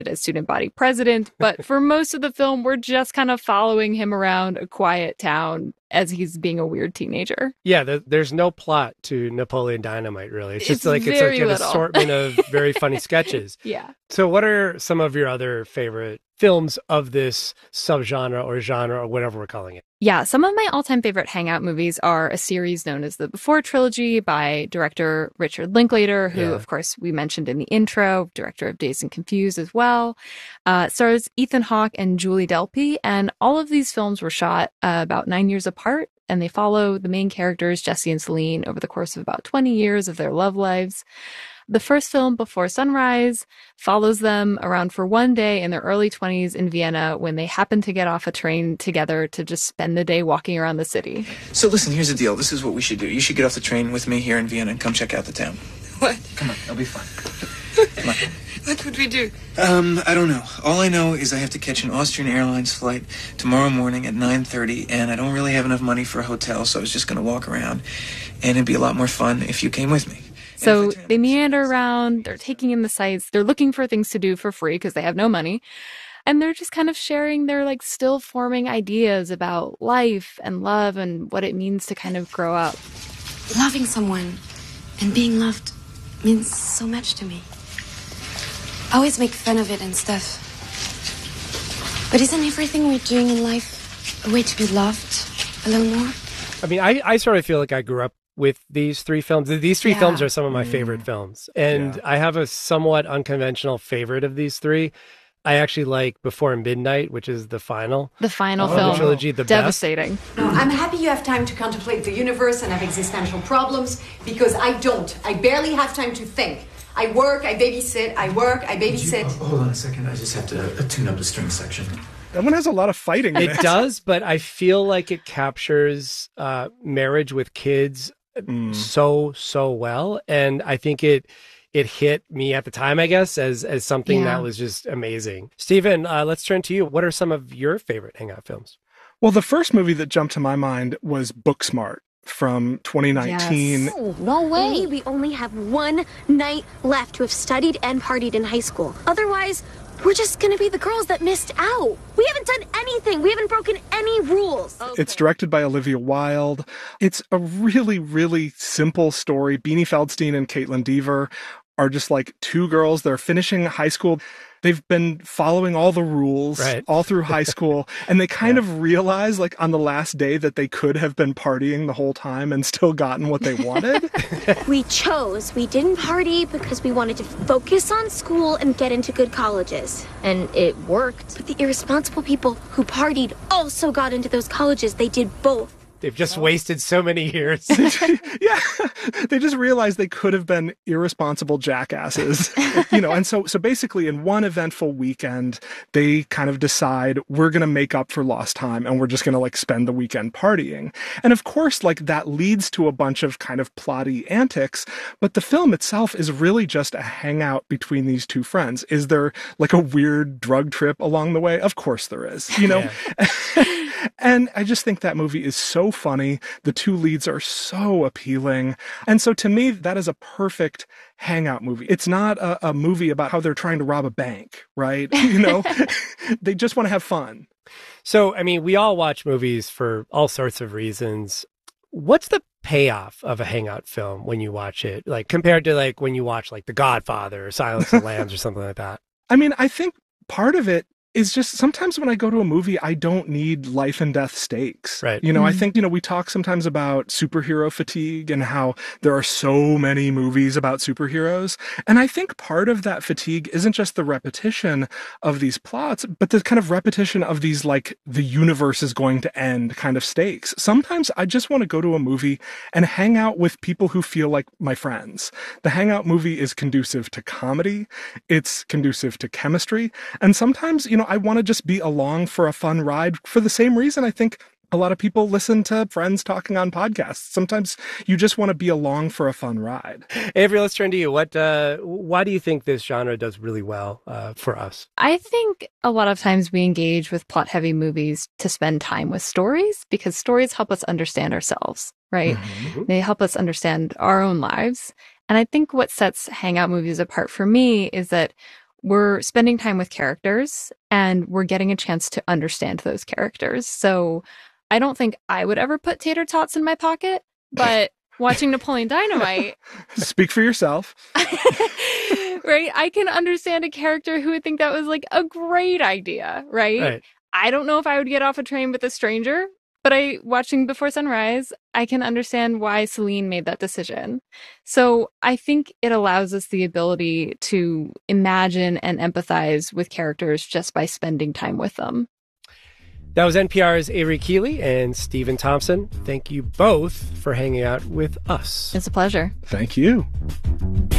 as student body president. But for most of the film, we're just kind of following him around a quiet town as he's being a weird teenager. Yeah, there's no plot to Napoleon Dynamite, really. It's just like very an little. assortment of very funny sketches. Yeah. So what are some of your other favorite films of this subgenre or genre or whatever we're calling it? Yeah, some of my all-time favorite hangout movies are a series known as the Before Trilogy by director Richard Linklater, who, of course, we mentioned in the intro, director of Dazed and Confused as well. It stars Ethan Hawke and Julie Delpy, and all of these films were shot about 9 years apart, and they follow the main characters, Jesse and Celine, over the course of about 20 years of their love lives. The first film, Before Sunrise, follows them around for one day in their early 20s in Vienna when they happen to get off a train together to just spend the day walking around the city. So listen, here's the deal. This is what we should do. You should get off the train with me here in Vienna and come check out the town. What? Come on, it'll be fun. Come on. What would we do? I don't know. All I know is I have to catch an Austrian Airlines flight tomorrow morning at 9:30, and I don't really have enough money for a hotel, so I was just going to walk around, and it'd be a lot more fun if you came with me. So they meander around, they're taking in the sights, they're looking for things to do for free because they have no money. And they're just kind of sharing their like still forming ideas about life and love and what it means to kind of grow up. Loving someone and being loved means so much to me. I always make fun of it and stuff. But isn't everything we're doing in life a way to be loved a little more? I mean, I sort of feel like I grew up with these three films. These three films are some of my favorite films. And I have a somewhat unconventional favorite of these three. I actually like Before Midnight, which is the final. The final film. The trilogy, the devastating. No, I'm happy you have time to contemplate the universe and have existential problems, because I don't. I barely have time to think. I work, I babysit, I work, I babysit. Hold on a second. I just have to tune up the string section. That one has a lot of fighting in it. It does, but I feel like it captures marriage with kids so well. And I think it hit me at the time, I guess, as something that was just amazing. Stephen, let's turn to you. What are some of your favorite Hangout films? Well, the first movie that jumped to my mind was Booksmart from 2019. Yes. Oh, no way. We only have one night left to have studied and partied in high school. Otherwise, we're just going to be the girls that missed out. We haven't done anything. We haven't broken any rules. Okay. It's directed by Olivia Wilde. It's a really, really simple story. Beanie Feldstein and Caitlin Dever are just like two girls. They're finishing high school. They've been following all the rules all through high school. And they kind of realize, like, on the last day that they could have been partying the whole time and still gotten what they wanted. We chose. We didn't party because we wanted to focus on school and get into good colleges. And it worked. But the irresponsible people who partied also got into those colleges. They did both. They've just wasted so many years. Yeah. They just realized they could have been irresponsible jackasses, and so basically in one eventful weekend, they kind of decide we're going to make up for lost time and we're just going to like spend the weekend partying. And of course, like that leads to a bunch of kind of plotty antics, but the film itself is really just a hangout between these two friends. Is there like a weird drug trip along the way? Of course there is, And I just think that movie is so funny. The two leads are so appealing. And so to me, that is a perfect hangout movie. It's not a movie about how they're trying to rob a bank, right? They just want to have fun. So, I mean, we all watch movies for all sorts of reasons. What's the payoff of a hangout film when you watch it? Like compared to like when you watch like The Godfather or Silence of the Lambs or something like that? I mean, I think part of it is just sometimes when I go to a movie, I don't need life and death stakes. Right. I think, we talk sometimes about superhero fatigue and how there are so many movies about superheroes. And I think part of that fatigue isn't just the repetition of these plots, but the kind of repetition of these, like, the universe is going to end kind of stakes. Sometimes I just want to go to a movie and hang out with people who feel like my friends. The hangout movie is conducive to comedy. It's conducive to chemistry. And sometimes, I want to just be along for a fun ride for the same reason I think a lot of people listen to friends talking on podcasts. Sometimes you just want to be along for a fun ride. Avery, let's turn to you. Why do you think this genre does really well for us? I think a lot of times we engage with plot-heavy movies to spend time with stories because stories help us understand ourselves, right? Mm-hmm. They help us understand our own lives. And I think what sets hangout movies apart for me is that we're spending time with characters and we're getting a chance to understand those characters. So I don't think I would ever put tater tots in my pocket, but watching Napoleon Dynamite. Speak for yourself. Right? I can understand a character who would think that was like a great idea, right? I don't know if I would get off a train with a stranger, but watching Before Sunrise, I can understand why Celine made that decision. So I think it allows us the ability to imagine and empathize with characters just by spending time with them. That was NPR's Avery Keeley and Stephen Thompson. Thank you both for hanging out with us. It's a pleasure. Thank you.